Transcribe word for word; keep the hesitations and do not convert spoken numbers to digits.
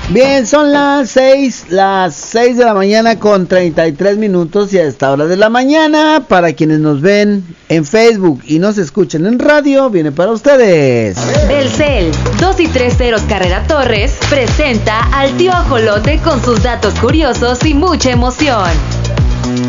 Bien, son las seis, las seis de la mañana con treinta y tres minutos y a esta hora de la mañana, para quienes nos ven en Facebook y nos escuchan en radio, viene para ustedes. Telcel, dos y tres ceros Carrera Torres, presenta al tío Ajolote con sus datos curiosos y mucha emoción.